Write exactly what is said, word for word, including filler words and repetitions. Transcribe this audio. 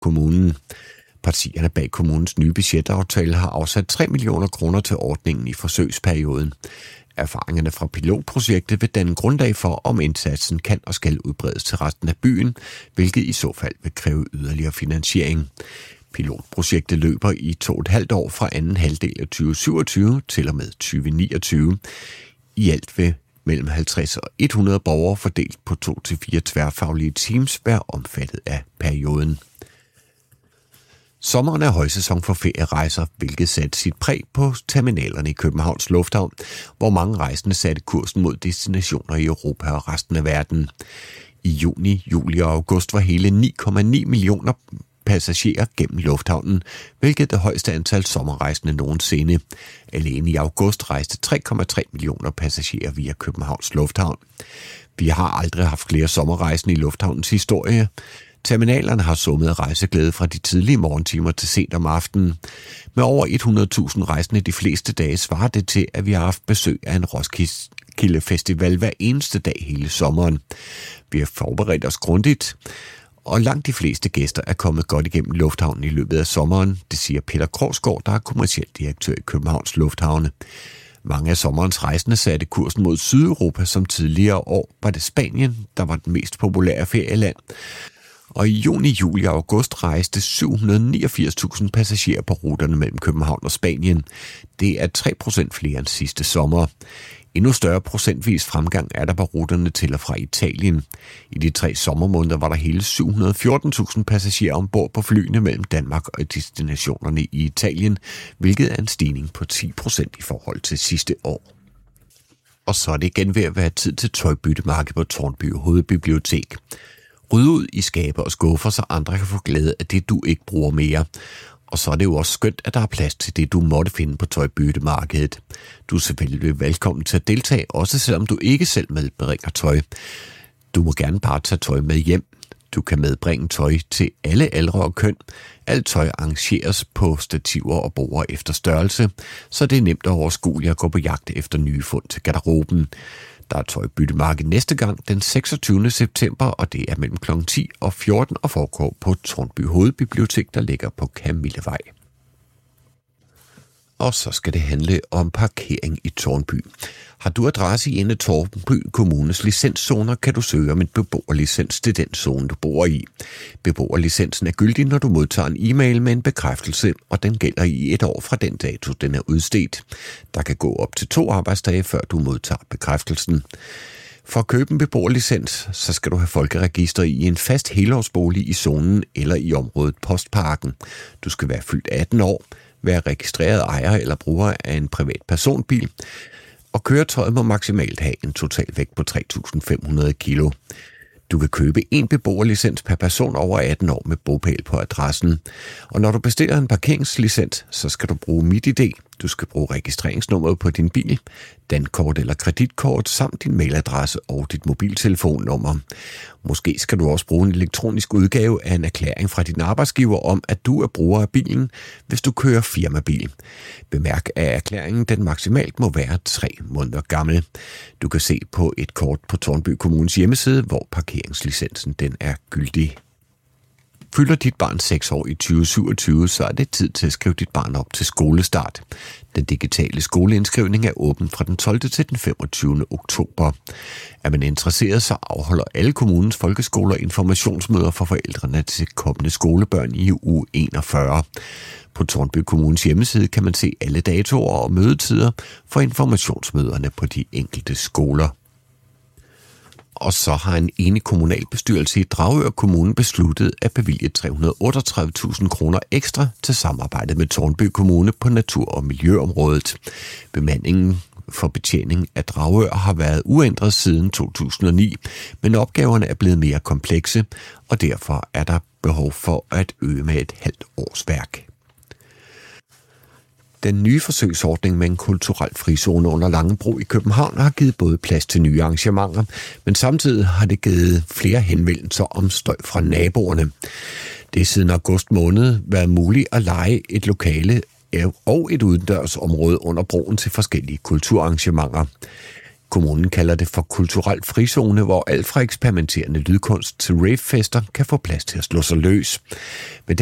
kommunen. Partierne bag kommunens nye budgetaftale har afsat tre millioner kroner til ordningen i forsøgsperioden. Erfaringerne fra pilotprojektet vil danne grundlag for, om indsatsen kan og skal udbredes til resten af byen, hvilket i så fald vil kræve yderligere finansiering. Pilotprojektet løber i to og et halvt år fra anden halvdel af tyve syvogtyve til og med tyve niogtyve. I alt vil mellem halvtreds og hundrede borgere fordelt på to til fire tværfaglige teams være omfattet af perioden. Sommeren er højsæson for ferierejser, hvilket satte sit præg på terminalerne i Københavns Lufthavn, hvor mange rejsende satte kursen mod destinationer i Europa og resten af verden. I juni, juli og august var hele ni komma ni millioner passagerer gennem lufthavnen, hvilket er det højeste antal sommerrejsende nogensinde. Alene i august rejste tre komma tre millioner passagerer via Københavns Lufthavn. Vi har aldrig haft flere sommerrejsende i lufthavnens historie. Terminalerne har summet af rejseglæde fra de tidlige morgentimer til sent om aftenen. Med over hundrede tusind rejsende de fleste dage svarer det til, at vi har haft besøg af en Roskilde Festival hver eneste dag hele sommeren. Vi har forberedt os grundigt, og langt de fleste gæster er kommet godt igennem lufthavnen i løbet af sommeren, det siger Peter Krogsgaard, der er kommerciel direktør i Københavns Lufthavne. Mange af sommerens rejsende satte kursen mod Sydeuropa, som tidligere år var det Spanien, der var den mest populære ferieland. Og i juni, juli og august rejste syv hundrede niogfirs tusind passagerer på ruterne mellem København og Spanien. Det er tre procent flere end sidste sommer. Endnu større procentvis fremgang er der på ruterne til og fra Italien. I de tre sommermåneder var der hele syv hundrede og fjorten tusind passagerer ombord på flyene mellem Danmark og destinationerne i Italien, hvilket er en stigning på ti procent i forhold til sidste år. Og så er det igen ved at være tid til tøjbyttemarked på Tårnby Hovedbibliotek. Ryd ud i skabe og skuffer, så andre kan få glæde af det, du ikke bruger mere. Og så er det jo også skønt, at der er plads til det, du måtte finde på tøjbyttemarkedet. Du er selvfølgelig velkommen til at deltage, også selvom du ikke selv medbringer tøj. Du må gerne bare tage tøj med hjem. Du kan medbringe tøj til alle aldre og køn. Alt tøj arrangeres på stativer og borde efter størrelse, så det er nemt og overskueligt at gå på jagt efter nye fund til garderoben. Der er tøjbyttemarked næste gang den seksogtyvende september, og det er mellem klokken ti og fjorten og foregår på Tårnby Hovedbibliotek, der ligger på Kamillevej. Og så skal det handle om parkering i Tårnby. Har du adresse i en af Tårnby Kommunes licenszoner, kan du søge om en beboerlicens til den zone, du bor i. Beboerlicensen er gyldig, når du modtager en e-mail med en bekræftelse, og den gælder i et år fra den dato, den er udstedt. Der kan gå op til to arbejdsdage, før du modtager bekræftelsen. For at købe en beboerlicens, så skal du have folkeregister i en fast helårsbolig i zonen eller i området Postparken. Du skal være fyldt atten år, være registreret ejer eller bruger af en privat personbil, og køretøjet må maksimalt have en totalvægt på tre tusind fem hundrede kilo. Du kan købe en beboerlicens per person over atten år med bopæl på adressen. Og når du bestiller en parkeringslicens, så skal du bruge MitID. Du skal bruge registreringsnummeret på din bil, dankort eller kreditkort, samt din mailadresse og dit mobiltelefonnummer. Måske skal du også bruge en elektronisk udgave af en erklæring fra din arbejdsgiver om, at du er bruger af bilen, hvis du kører firmabil. Bemærk, at erklæringen den maksimalt må være tre måneder gammel. Du kan se på et kort på Tårnby Kommunes hjemmeside, hvor parkeringslicensen den er gyldig. Fylder dit barn seks år i tyve syvogtyve, så er det tid til at skrive dit barn op til skolestart. Den digitale skoleindskrivning er åben fra den tolvte til den femogtyvende oktober. Er man interesseret, så afholder alle kommunens folkeskoler informationsmøder for forældrene til kommende skolebørn i uge enogfyrre. På Tårnby Kommunes hjemmeside kan man se alle datoer og mødetider for informationsmøderne på de enkelte skoler. Og så har en enig kommunalbestyrelse i Dragør Kommune besluttet at bevilge tre hundrede og otteogtredive tusind kroner ekstra til samarbejdet med Tårnby Kommune på natur- og miljøområdet. Bemandingen for betjening af Dragør har været uændret siden to tusind og ni, men opgaverne er blevet mere komplekse, og derfor er der behov for at øge med et halvt års værk. Den nye forsøgsordning med en kulturel frizone under Langebro i København har givet både plads til nye arrangementer, men samtidig har det givet flere henvendelser om støj fra naboerne. Det er siden august måned været muligt at leje et lokale og et udendørsområde under broen til forskellige kulturarrangementer. Kommunen kalder det for kulturel frizone, hvor alt fra eksperimenterende lydkunst til ravefester kan få plads til at slå sig løs. Men